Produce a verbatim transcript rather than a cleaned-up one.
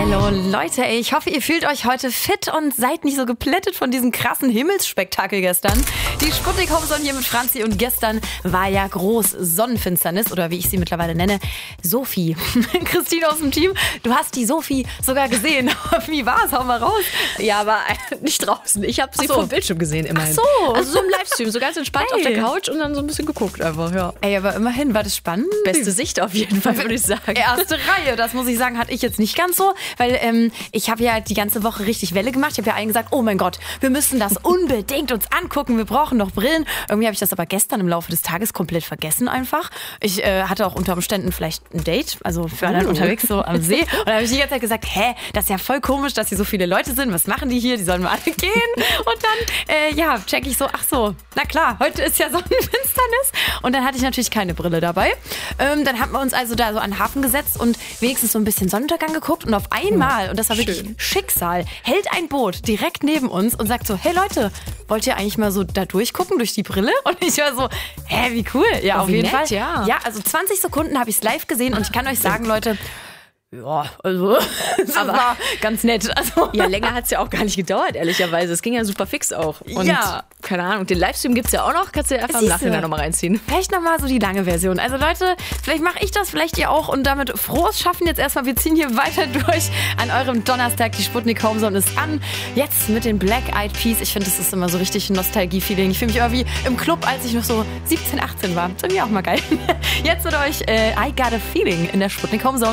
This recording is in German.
Hallo Leute, ey, ich hoffe, ihr fühlt euch heute fit und seid nicht so geplättet von diesem krassen Himmelsspektakel gestern. Die Sputnik Homeson hier mit Franzi und gestern war ja groß Sonnenfinsternis oder wie ich sie mittlerweile nenne, Sophie. Christine aus dem Team, du hast die Sophie sogar gesehen. Wie war's? Hau mal raus. Ja, aber nicht draußen. Ich habe sie so. vom Bildschirm gesehen immerhin. Ach so. Also so im Livestream, so ganz entspannt Hey. auf der Couch und dann so ein bisschen geguckt einfach, ja. Ey, aber immerhin, war das spannend? Beste Sicht auf jeden Fall, würde ich sagen. Erste Reihe, das muss ich sagen, hatte ich jetzt nicht ganz so, weil ähm, ich habe ja die ganze Woche richtig Welle gemacht. Ich habe ja allen gesagt, oh mein Gott, wir müssen das unbedingt uns angucken, wir brauchen noch Brillen. Irgendwie habe ich das aber gestern im Laufe des Tages komplett vergessen einfach. Ich äh, hatte auch unter Umständen vielleicht ein Date, also für alle Oh. unterwegs so am See. Und da habe ich die ganze Zeit gesagt, hä, das ist ja voll komisch, dass hier so viele Leute sind. Was machen die hier? Die sollen mal alle gehen. Und dann, äh, ja, check ich so, ach so, na klar, heute ist ja Sonnenfinsternis. Und dann hatte ich natürlich keine Brille dabei. Ähm, dann haben wir uns also da so an den Hafen gesetzt und wenigstens so ein bisschen Sonnenuntergang geguckt. Und auf einmal, und das war wirklich Schön. Schicksal, hält ein Boot direkt neben uns und sagt so, hey Leute, wollt ihr eigentlich mal so da durchgucken durch die Brille? Und ich war so, hä, wie cool. Ja, Oh, auf wie jeden nett, Fall. ja. ja, also zwanzig Sekunden habe ich es live gesehen und ich kann euch sagen, Leute, ja, also das Aber- war ganz nett. Also, Ja, länger hat es ja auch gar nicht gedauert, ehrlicherweise. Es ging ja super fix auch. Und Ja. keine Ahnung, den Livestream gibt es ja auch noch. Kannst du ja einfach im Siehste. Nachhinein nochmal reinziehen. vielleicht nochmal so die lange Version. Also Leute, vielleicht mache ich das, vielleicht ihr auch. Und damit frohes Schaffen jetzt erstmal. Wir ziehen hier weiter durch an eurem Donnerstag. Die Sputnik Homeson ist an. Jetzt mit den Black Eyed Peas. Ich finde, das ist immer so richtig ein Nostalgie-Feeling. Ich fühle mich immer wie im Club, als ich noch so siebzehn, achtzehn war. Das ist irgendwie auch mal geil. Jetzt mit euch äh, I Got a Feeling in der Sputnik Homeson.